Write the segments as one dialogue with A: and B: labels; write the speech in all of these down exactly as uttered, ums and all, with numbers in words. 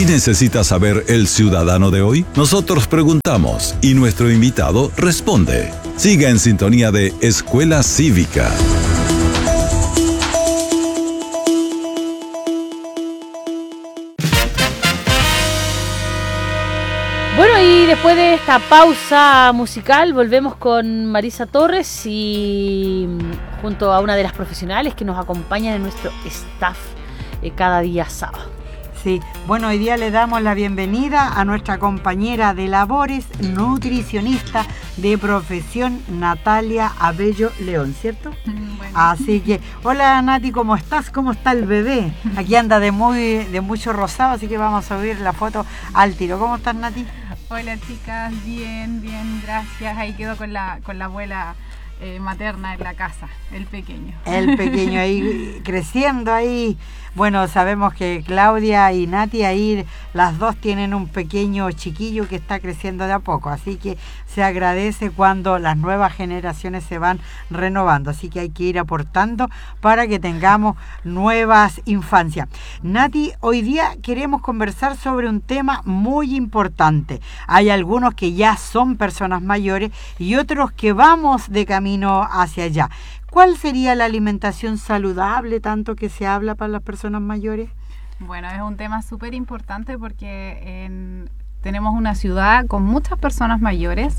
A: ¿Qué necesita saber el ciudadano de hoy? Nosotros preguntamos y nuestro invitado responde. Siga en sintonía de Escuela Cívica.
B: Bueno, y después de esta pausa musical volvemos con Marisa Torres y junto a una de las profesionales que nos acompañan en nuestro staff eh, cada día sábado.
C: Sí, bueno, hoy día le damos la bienvenida a nuestra compañera de labores, nutricionista de profesión, Natalia Abello León, ¿cierto? Bueno. Así que, hola Nati, ¿cómo estás? ¿Cómo está el bebé? Aquí anda de muy de mucho rosado, así que vamos a subir la foto al tiro. ¿Cómo estás, Nati?
D: Hola chicas, bien, bien, gracias. Ahí quedo con la, con la abuela eh, materna en la casa, el pequeño.
C: El pequeño ahí creciendo ahí. Bueno, sabemos que Claudia y Nati ahí, las dos tienen un pequeño chiquillo que está creciendo de a poco, así que se agradece cuando las nuevas generaciones se van renovando, así que hay que ir aportando para que tengamos nuevas infancias. Nati, hoy día queremos conversar sobre un tema muy importante. Hay algunos que ya son personas mayores y otros que vamos de camino hacia allá. ¿Cuál sería la alimentación saludable, tanto que se habla para las personas mayores?
D: Bueno, es un tema súper importante porque en, tenemos una ciudad con muchas personas mayores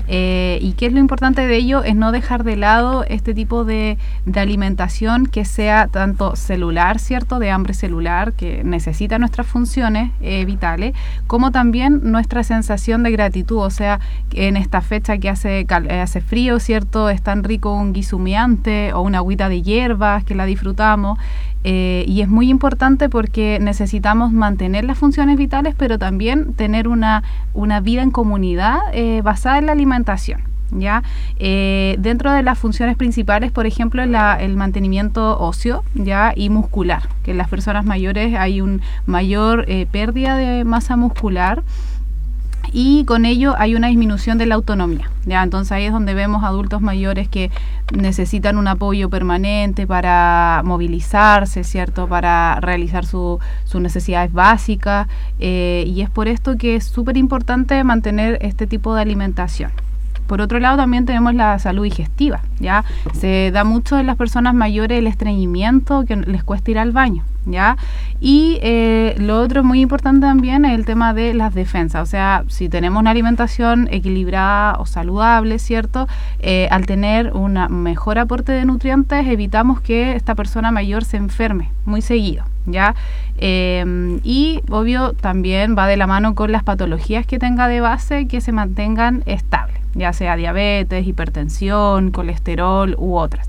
D: eh, y que es lo importante de ello es no dejar de lado este tipo de, de alimentación que sea tanto celular, ¿cierto? De hambre celular que necesita nuestras funciones eh, vitales, como también nuestra sensación de gratitud, o sea, en esta fecha que hace, hace frío, ¿cierto? Es tan rico un guisumeante o una agüita de hierbas que la disfrutamos. Eh, y es muy importante porque necesitamos mantener las funciones vitales, pero también tener una, una vida en comunidad eh, basada en la alimentación. ¿Ya? Eh, dentro de las funciones principales, por ejemplo, la, el mantenimiento óseo, ¿ya? Y muscular, que en las personas mayores hay una mayor eh, pérdida de masa muscular. Y con ello hay una disminución de la autonomía, ¿ya? Entonces ahí es donde vemos adultos mayores que necesitan un apoyo permanente para movilizarse, ¿cierto? Para realizar su, sus necesidades básicas eh, y es por esto que es súper importante mantener este tipo de alimentación. Por otro lado, también tenemos la salud digestiva, ¿ya? Se da mucho en las personas mayores el estreñimiento, que les cuesta ir al baño, ¿ya? Y eh, lo otro muy importante también es el tema de las defensas, o sea, si tenemos una alimentación equilibrada o saludable, ¿cierto? Eh, al tener un mejor aporte de nutrientes, evitamos que esta persona mayor se enferme muy seguido, ¿ya? Eh, y obvio también va de la mano con las patologías que tenga de base que se mantengan estables, ya sea diabetes, hipertensión, colesterol u otras.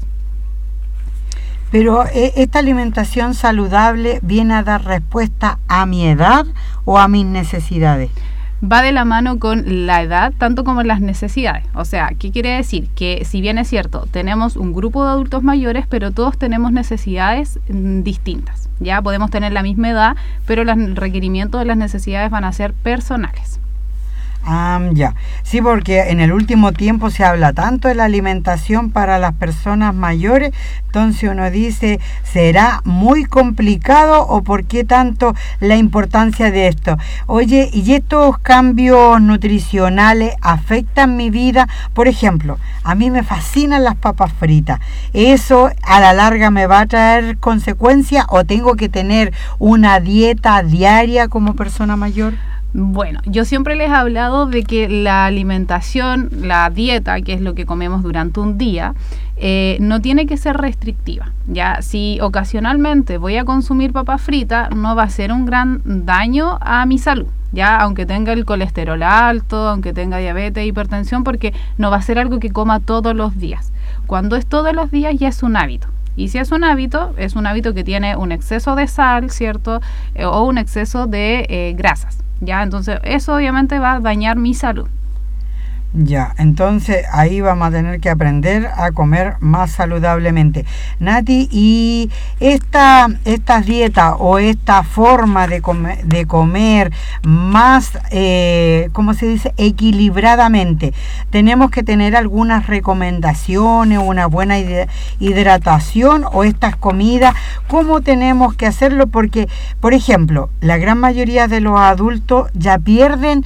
C: Pero ¿esta alimentación saludable viene a dar respuesta a mi edad o a mis necesidades?
D: Va de la mano con la edad, tanto como las necesidades. O sea, ¿qué quiere decir? Que si bien es cierto, tenemos un grupo de adultos mayores, pero todos tenemos necesidades mm, distintas. Ya podemos tener la misma edad, pero los requerimientos de las necesidades van a ser personales.
C: Ah, ya. Sí, porque en el último tiempo se habla tanto de la alimentación para las personas mayores, entonces uno dice, ¿será muy complicado o por qué tanto la importancia de esto? Oye, ¿y estos cambios nutricionales afectan mi vida? Por ejemplo, a mí me fascinan las papas fritas. ¿Eso a la larga me va a traer consecuencias o tengo que tener una dieta diaria como persona mayor?
D: Bueno, yo siempre les he hablado de que la alimentación, la dieta, que es lo que comemos durante un día, eh, no tiene que ser restrictiva. Ya, si ocasionalmente voy a consumir papas fritas, no va a ser un gran daño a mi salud. Ya, aunque tenga el colesterol alto, aunque tenga diabetes, hipertensión, porque no va a ser algo que coma todos los días. Cuando es todos los días ya es un hábito. Y si es un hábito, es un hábito que tiene un exceso de sal, ¿cierto? Eh, o un exceso de eh, grasas. Ya, entonces eso obviamente va a dañar mi salud.
C: Ya, entonces ahí vamos a tener que aprender a comer más saludablemente. Nati, y esta estas dietas o esta forma de comer, de comer más, eh, ¿cómo se dice?, equilibradamente, ¿tenemos que tener algunas recomendaciones, una buena hidratación o estas comidas? ¿Cómo tenemos que hacerlo? Porque, por ejemplo, la gran mayoría de los adultos ya pierden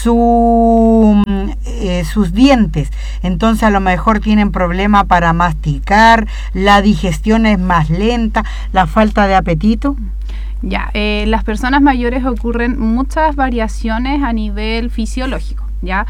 C: su... Eh, sus dientes, entonces a lo mejor tienen problema para masticar, la digestión es más lenta, la falta de apetito.
D: Ya, eh, las personas mayores ocurren muchas variaciones a nivel fisiológico. ¿Ya?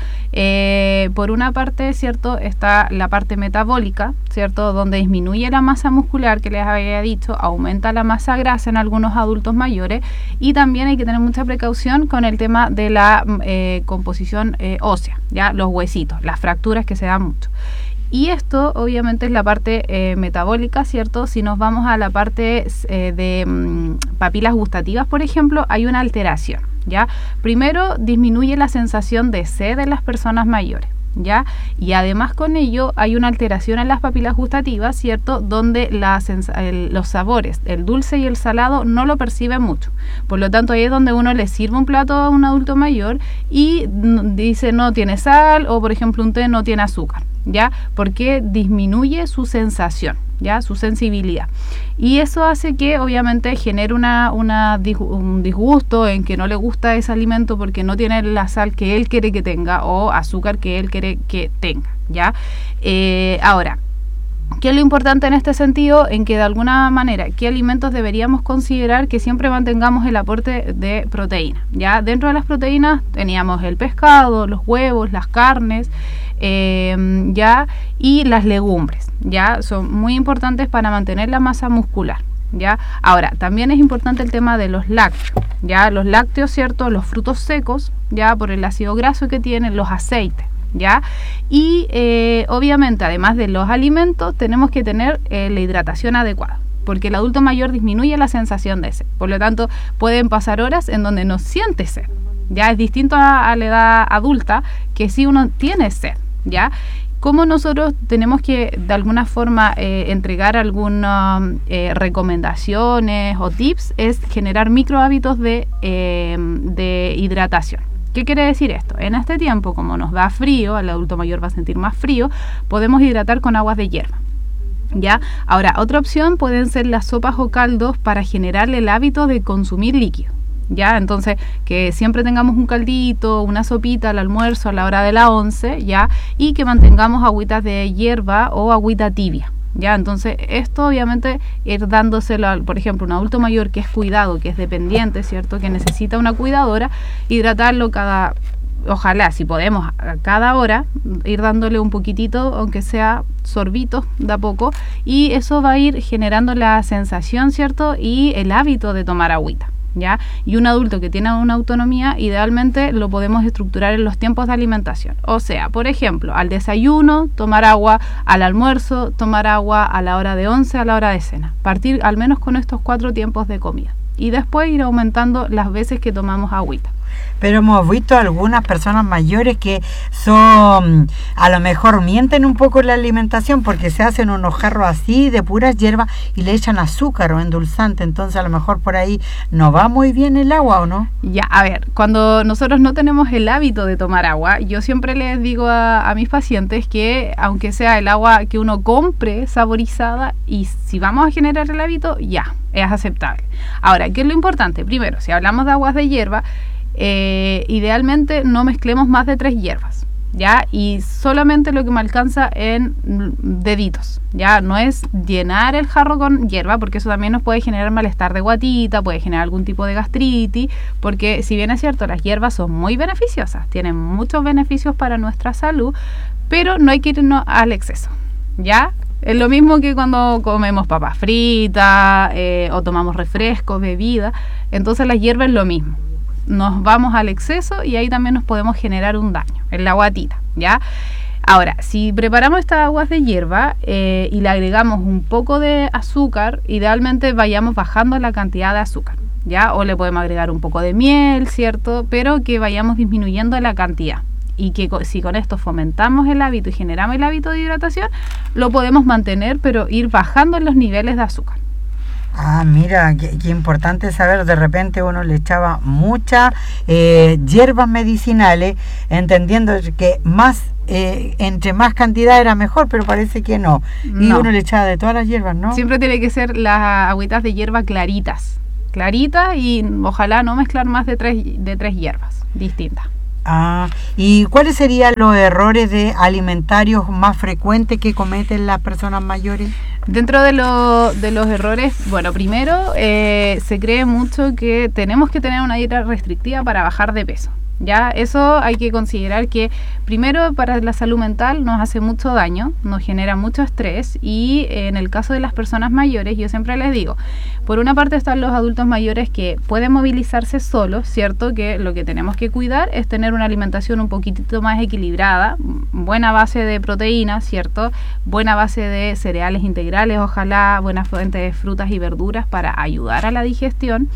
D: Eh, por una parte, ¿cierto?, está la parte metabólica, ¿cierto?, donde disminuye la masa muscular, que les había dicho, aumenta la masa grasa en algunos adultos mayores, y también hay que tener mucha precaución con el tema de la eh, composición eh, ósea, ¿ya?, los huesitos, las fracturas que se dan mucho. Y esto obviamente es la parte eh, metabólica, ¿cierto? Si nos vamos a la parte eh, de mm, papilas gustativas, por ejemplo, hay una alteración, ¿ya? Primero, disminuye la sensación de sed en las personas mayores, ¿ya? Y además con ello hay una alteración en las papilas gustativas, ¿cierto?, donde la el, los sabores, el dulce y el salado, no lo perciben mucho. Por lo tanto, ahí es donde uno le sirve un plato a un adulto mayor y dice no tiene sal, o por ejemplo un té no tiene azúcar, ¿ya? Porque disminuye su sensación, ¿ya?, su sensibilidad. Y eso hace que obviamente genere una, una, un disgusto en que no le gusta ese alimento porque no tiene la sal que él quiere que tenga o azúcar que él quiere que tenga, ¿ya? Eh, ahora, ¿qué es lo importante en este sentido? En que de alguna manera, ¿qué alimentos deberíamos considerar que siempre mantengamos el aporte de proteína? ¿Ya? Dentro de las proteínas teníamos el pescado, los huevos, las carnes, eh, ya, y las legumbres, ¿ya? Son muy importantes para mantener la masa muscular, ¿ya? Ahora, también es importante el tema de los lácteos, ¿ya? Los lácteos, ¿cierto? Los frutos secos, ¿ya? Por el ácido graso que tienen, los aceites, ¿ya? Y eh, obviamente, además de los alimentos, tenemos que tener eh, la hidratación adecuada, porque el adulto mayor disminuye la sensación de sed. Por lo tanto, pueden pasar horas en donde no siente sed. Ya es distinto a, a la edad adulta, que sí uno tiene sed, ¿ya? ¿Cómo nosotros tenemos que de alguna forma eh, entregar algunas eh, recomendaciones o tips? Es generar micro hábitos de, eh, de hidratación. ¿Qué quiere decir esto? En este tiempo, como nos da frío, el adulto mayor va a sentir más frío, podemos hidratar con aguas de hierba, ¿ya? Ahora, otra opción pueden ser las sopas o caldos para generarle el hábito de consumir líquido, ¿ya? Entonces, que siempre tengamos un caldito, una sopita al almuerzo a la hora de la once, ¿ya? Y que mantengamos agüitas de hierba o agüita tibia, ¿ya? Entonces, esto obviamente ir dándoselo, a, por ejemplo, un adulto mayor que es cuidado, que es dependiente, ¿cierto?, que necesita una cuidadora, hidratarlo cada, ojalá, si podemos, a cada hora, ir dándole un poquitito, aunque sea sorbitos de a poco, y eso va a ir generando la sensación, ¿cierto?, y el hábito de tomar agüita, ¿ya? Y un adulto que tiene una autonomía, idealmente lo podemos estructurar en los tiempos de alimentación. O sea, por ejemplo, al desayuno, tomar agua, al almuerzo, tomar agua, a la hora de once, a la hora de cena. Partir al menos con estos cuatro tiempos de comida. Y después ir aumentando las veces que tomamos agüita.
C: Pero hemos visto algunas personas mayores que son, a lo mejor mienten un poco en la alimentación porque se hacen unos jarros así de puras hierbas y le echan azúcar o endulzante, entonces a lo mejor por ahí no va muy bien el agua, ¿o no?
D: Ya, a ver, cuando nosotros no tenemos el hábito de tomar agua, yo siempre les digo a, a mis pacientes que aunque sea el agua que uno compre saborizada, y si vamos a generar el hábito, ya, es aceptable. Ahora, ¿qué es lo importante? Primero, si hablamos de aguas de hierba, Eh, idealmente no mezclemos más de tres hierbas, ¿ya? Y solamente lo que me alcanza en deditos, ¿ya? No es llenar el jarro con hierba, porque eso también nos puede generar malestar de guatita, puede generar algún tipo de gastritis, porque si bien es cierto, las hierbas son muy beneficiosas, tienen muchos beneficios para nuestra salud, pero no hay que irnos al exceso, ¿ya? Es lo mismo que cuando comemos papas fritas eh, o tomamos refrescos, bebidas, entonces la hierba es lo mismo. Nos vamos al exceso y ahí también nos podemos generar un daño en la guatita, ¿ya? Ahora, si preparamos estas aguas de hierba eh, y le agregamos un poco de azúcar, idealmente vayamos bajando la cantidad de azúcar, ¿ya? O le podemos agregar un poco de miel, ¿cierto? Pero que vayamos disminuyendo la cantidad. y que co- si con esto fomentamos el hábito y generamos el hábito de hidratación, lo podemos mantener, pero ir bajando los niveles de azúcar.
C: Ah, mira, qué, qué importante saber. De repente uno le echaba muchas eh, hierbas medicinales, entendiendo que más eh, entre más cantidad era mejor, pero parece que no. Y
D: No.
C: uno le echaba de todas las hierbas, ¿no?
D: Siempre tiene que ser las agüitas de hierba claritas, claritas y ojalá no mezclar más de tres, de tres hierbas distintas.
C: Ah, ¿y cuáles serían los errores de alimentarios más frecuentes que cometen las personas mayores?
D: Dentro de, lo, de los errores, bueno, primero eh, se cree mucho que tenemos que tener una dieta restrictiva para bajar de peso. Ya, eso hay que considerar que primero para la salud mental nos hace mucho daño, nos genera mucho estrés y eh, en el caso de las personas mayores, yo siempre les digo, por una parte están los adultos mayores que pueden movilizarse solos, ¿cierto? Que lo que tenemos que cuidar es tener una alimentación un poquitito más equilibrada, buena base de proteínas, ¿cierto? Buena base de cereales integrales, ojalá buena fuente de frutas y verduras para ayudar a la digestión.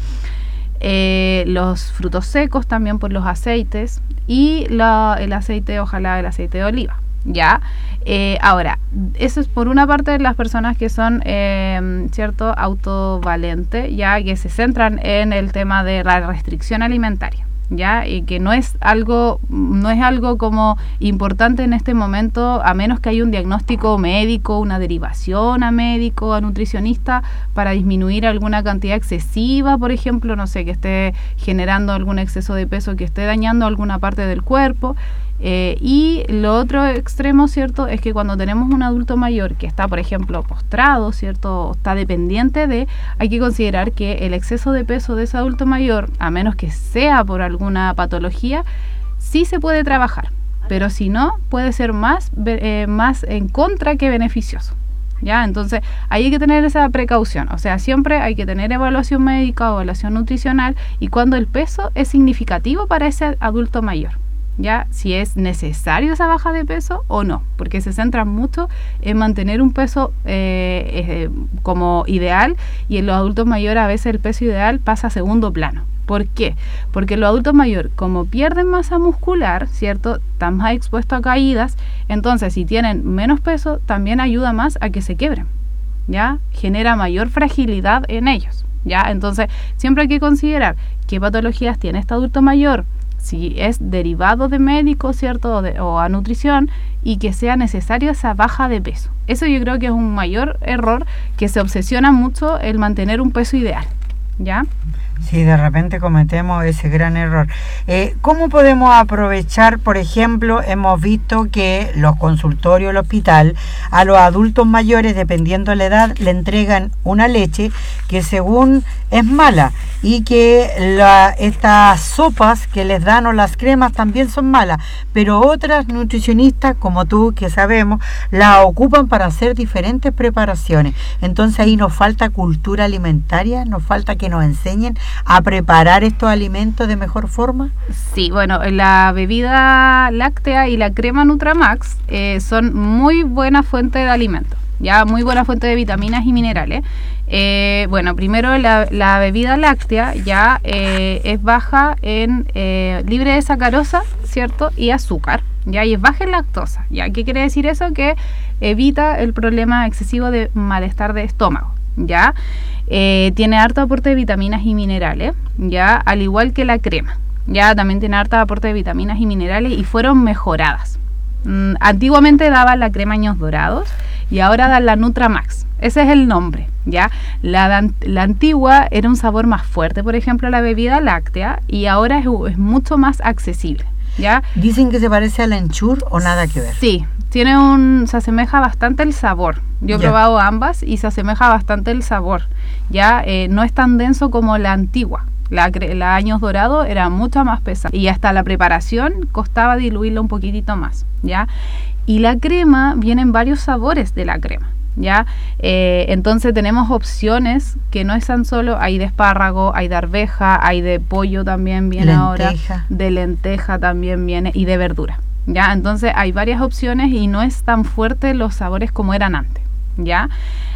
D: Eh, los frutos secos también por los aceites y la, el aceite, ojalá el aceite de oliva, ¿ya? Eh, ahora, eso es por una parte de las personas que son, eh, ¿cierto?, autovalentes, ya que se centran en el tema de la restricción alimentaria, ¿ya? Y que no es algo, no es algo como importante en este momento, a menos que haya un diagnóstico médico, una derivación a médico, a nutricionista, para disminuir alguna cantidad excesiva, por ejemplo, no sé, que esté generando algún exceso de peso, que esté dañando alguna parte del cuerpo. Eh, y lo otro extremo, ¿cierto?, es que cuando tenemos un adulto mayor que está, por ejemplo, postrado, ¿cierto?, está dependiente de, hay que considerar que el exceso de peso de ese adulto mayor, a menos que sea por alguna patología, sí se puede trabajar, pero si no, puede ser más, eh, más en contra que beneficioso. ¿Ya? Entonces, ahí hay que tener esa precaución, o sea, siempre hay que tener evaluación médica o evaluación nutricional y cuando el peso es significativo para ese adulto mayor. ¿Ya? Si es necesario esa baja de peso o no, porque se centran mucho en mantener un peso eh, eh, como ideal y en los adultos mayores a veces el peso ideal pasa a segundo plano. ¿Por qué? Porque los adultos mayores, como pierden masa muscular, ¿cierto?, están más expuestos a caídas, entonces si tienen menos peso también ayuda más a que se quiebren, ¿ya? Genera mayor fragilidad en ellos, ¿ya? Entonces siempre hay que considerar qué patologías tiene este adulto mayor, si es derivado de médico, ¿cierto?, o, de, o a nutrición, y que sea necesario esa baja de peso. Eso yo creo que es un mayor error, que se obsesiona mucho el mantener un peso ideal, ¿ya?
C: Sí, de repente cometemos ese gran error. Eh, ¿Cómo podemos aprovechar, por ejemplo, hemos visto que los consultorios, el hospital, a los adultos mayores, dependiendo de la edad, le entregan una leche que según es mala y que la, estas sopas que les dan o las cremas también son malas, pero otras nutricionistas, como tú, que sabemos, la ocupan para hacer diferentes preparaciones. Entonces ahí nos falta cultura alimentaria, nos falta que nos enseñen a preparar estos alimentos de mejor forma.
D: Sí, bueno, la bebida láctea y la crema Nutramax eh, son muy buena fuente de alimentos, ya muy buena fuente de vitaminas y minerales. Eh, bueno, primero la, la bebida láctea ya eh, es baja en eh, libre de sacarosa, ¿cierto? Y azúcar, ya, y es baja en lactosa, ya. ¿Qué quiere decir eso? Que evita el problema excesivo de malestar de estómago, ya. Eh, tiene harto aporte de vitaminas y minerales, ya, al igual que la crema, ya, también tiene harto aporte de vitaminas y minerales y fueron mejoradas. Mm, antiguamente daban la crema Años Dorados y ahora dan la Nutramax. Ese es el nombre, ¿ya? La, la antigua era un sabor más fuerte, por ejemplo, la bebida láctea, y ahora es, es mucho más accesible, ¿ya?
C: ¿Dicen que se parece a la Ensure o nada que ver?
D: Sí, tiene un, se asemeja bastante el sabor. Yo he
C: Ya.
D: probado ambas y se asemeja bastante el sabor, ¿ya? Eh, no es tan denso como la antigua. La, la Años Dorado era mucho más pesada y hasta la preparación costaba diluirla un poquitito más, ¿ya? Y la crema, vienen varios sabores de la crema, ¿ya? Eh, entonces tenemos opciones que no es tan solo, hay de espárrago, hay de arveja, hay de pollo también viene ahora,
C: Lenteja.
D: de lenteja también viene y de verdura, ¿ya? Entonces hay varias opciones y no es tan fuerte los sabores como eran antes, ¿ya?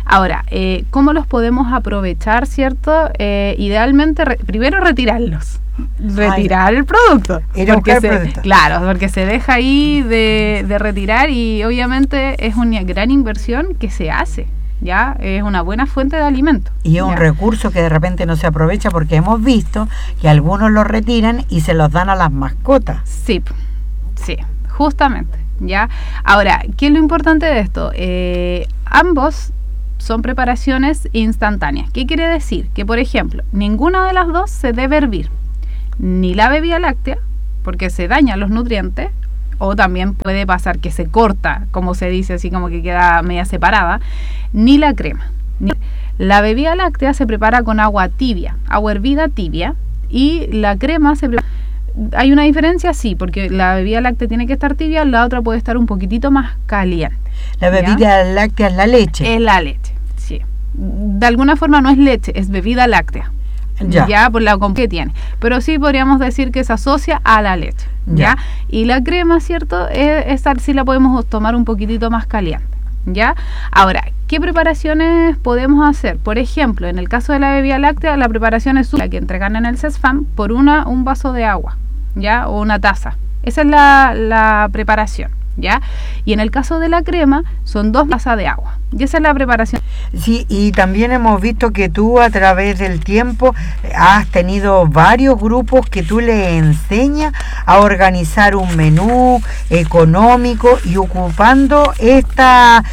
D: Ahora, eh, ¿cómo los podemos aprovechar, cierto? Eh, idealmente, re- primero retirarlos. Retirar Ay, el producto.
C: Ir a buscar el producto.
D: Claro, porque se deja ahí de, de retirar y obviamente es una gran inversión que se hace. Ya es una buena fuente de alimento.
C: Y es un
D: ¿ya?
C: recurso que de repente no se aprovecha porque hemos visto que algunos lo retiran y se los dan a las mascotas.
D: Sí, sí, justamente. ¿Ya? Ahora, ¿qué es lo importante de esto? Eh, ambos son preparaciones instantáneas. ¿Qué quiere decir? Que, por ejemplo, ninguna de las dos se debe hervir. Ni la bebida láctea, porque se dañan los nutrientes, o también puede pasar que se corta, como se dice, así como que queda media separada, ni la crema. La bebida láctea se prepara con agua tibia, agua hervida tibia, y la crema se prepara... ¿Hay una diferencia? Sí, porque la bebida láctea tiene que estar tibia, la otra puede estar un poquitito más caliente.
C: La bebida ¿ya? láctea es la leche.
D: Es la leche, sí. De alguna forma no es leche, es bebida láctea. Ya. ya por la que tiene, pero sí podríamos decir que se asocia a la leche, ya, ya. Y la crema, cierto, es, esta sí la podemos tomar un poquitito más caliente, ya. Ahora, ¿qué preparaciones podemos hacer? Por ejemplo, en el caso de la bebida láctea, la preparación es la que entregan en el CESFAM por una un vaso de agua, ya, o una taza. Esa es la, la preparación, ya. Y en el caso de la crema son dos tazas de agua. Y esa es la preparación.
C: Sí, y también hemos visto que tú a través del tiempo has tenido varios grupos que tú le enseñas a organizar un menú económico y ocupando esta,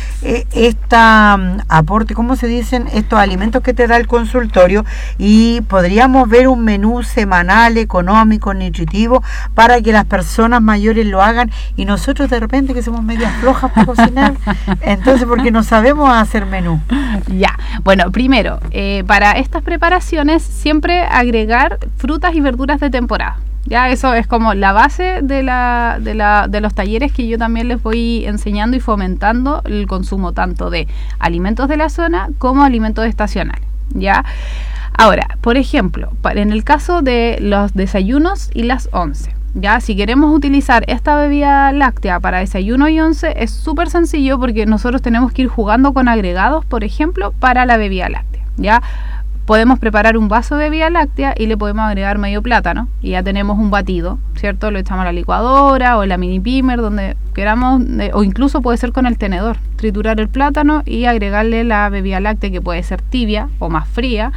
C: esta um, aporte, ¿cómo se dicen? Estos alimentos que te da el consultorio, y podríamos ver un menú semanal económico, nutritivo, para que las personas mayores lo hagan y nosotros de repente que somos medias flojas para cocinar, entonces porque no sabemos hacer menú.
D: Ya, bueno, primero, eh, para estas preparaciones siempre agregar frutas y verduras de temporada. Ya, eso es como la base de, la, de, la, de los talleres que yo también les voy enseñando y fomentando el consumo tanto de alimentos de la zona como alimentos estacionales. Ya, ahora, por ejemplo, en el caso de los desayunos y las once. Ya, si queremos utilizar esta bebida láctea para desayuno y once es súper sencillo porque nosotros tenemos que ir jugando con agregados, por ejemplo, para la bebida láctea. Ya, podemos preparar un vaso de bebida láctea y le podemos agregar medio plátano y ya tenemos un batido, ¿cierto? Lo echamos a la licuadora o en la mini pimer, donde queramos, o incluso puede ser con el tenedor, triturar el plátano y agregarle la bebida láctea, que puede ser tibia o más fría.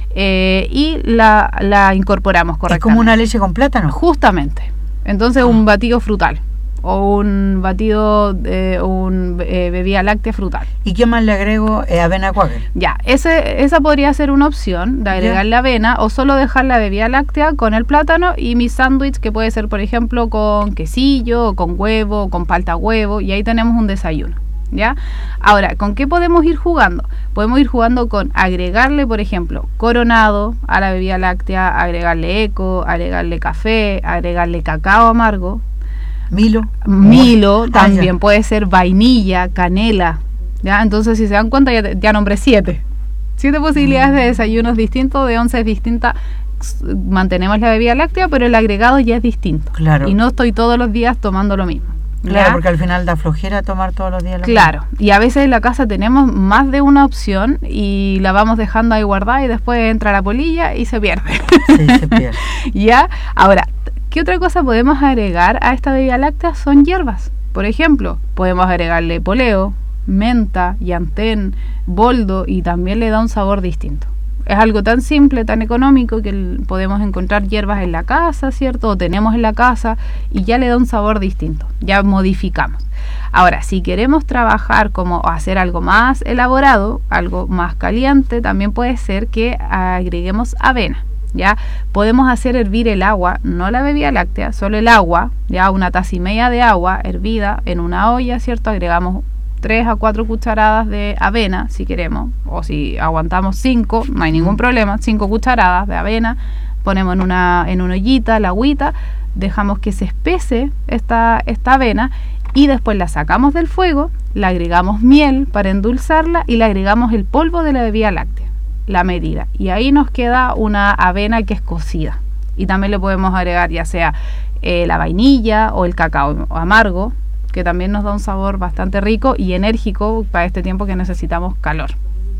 D: Eh, y la, la incorporamos correctamente.
C: ¿Es como una leche con plátano?
D: Justamente. Entonces ah. un batido frutal o un batido, eh, un eh, bebida láctea frutal.
C: ¿Y qué más le agrego? Eh, avena Quaker.
D: Ya, ese, esa podría ser una opción de agregar la avena o solo dejar la bebida láctea con el plátano y mi sándwich, que puede ser, por ejemplo, con quesillo, o con huevo, o con palta huevo, y ahí tenemos un desayuno. ¿Ya? Ahora, ¿con qué podemos ir jugando? Podemos ir jugando con agregarle, por ejemplo, coronado a la bebida láctea, agregarle eco, agregarle café, agregarle cacao amargo.
C: Milo.
D: Milo, ah, también ya. Puede ser vainilla, canela. ¿Ya? Entonces, si se dan cuenta, ya, ya nombré siete. Siete posibilidades mm. de desayunos distintos, de once distintas. Mantenemos la bebida láctea, pero el agregado ya es distinto.
C: Claro.
D: Y no estoy todos los días tomando lo mismo.
C: Claro,
D: ¿ya?
C: Porque al final da flojera tomar todos los días lo
D: Claro,
C: mismo.
D: Y a veces en la casa tenemos más de una opción y la vamos dejando ahí guardada y después entra la polilla y se pierde.
C: Sí, se pierde.
D: ¿Ya? Ahora, ¿qué otra cosa podemos agregar a esta bebida láctea? Son hierbas. Por ejemplo, podemos agregarle poleo, menta, llantén, boldo, y también le da un sabor distinto. Es algo tan simple, tan económico, que el, podemos encontrar hierbas en la casa, ¿cierto? O tenemos en la casa y ya le da un sabor distinto, ya modificamos. Ahora, si queremos trabajar como hacer algo más elaborado, algo más caliente, también puede ser que agreguemos avena, ¿ya? Podemos hacer hervir el agua, no la bebida láctea, solo el agua, ya una taza y media de agua hervida en una olla, ¿cierto? Agregamos tres a cuatro cucharadas de avena, si queremos, o si aguantamos cinco, no hay ningún problema, cinco cucharadas de avena, ponemos en una, en una ollita la agüita, dejamos que se espese esta, esta avena y después la sacamos del fuego, le agregamos miel para endulzarla y le agregamos el polvo de la bebida láctea, la medida, y ahí nos queda una avena que es cocida. Y también le podemos agregar ya sea eh, la vainilla o el cacao amargo, que también nos da un sabor bastante rico y enérgico para este tiempo que necesitamos calor.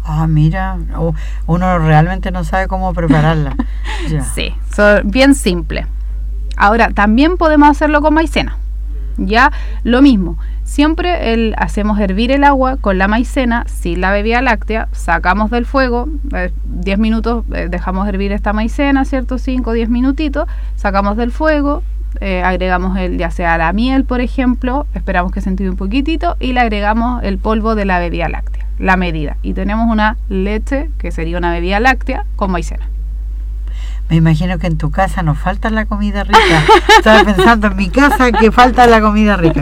C: Ah, mira, oh, uno realmente no sabe cómo prepararla. Ya.
D: Sí, son bien simple. Ahora, también podemos hacerlo con maicena. Ya, lo mismo. Siempre el, hacemos hervir el agua con la maicena, sin la bebida láctea, sacamos del fuego, eh, diez minutos, eh, dejamos hervir esta maicena, ¿cierto? cinco o diez minutitos, sacamos del fuego, eh, agregamos el, ya sea la miel, por ejemplo, esperamos que se enfríe un poquitito y le agregamos el polvo de la bebida láctea, la medida. Y tenemos una leche, que sería una bebida láctea, con maicena.
C: Me imagino que en tu casa nos falta la comida rica. Estaba pensando en mi casa que falta la comida rica.